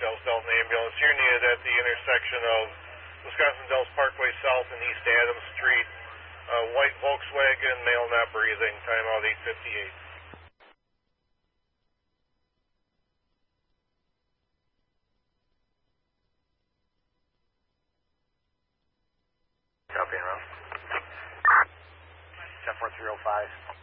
Dells Delton ambulance. You're needed at the intersection of Wisconsin Dells Parkway South and East Adams Street. White Volkswagen, male not breathing, timeout 8:58. Copy, around. 10305.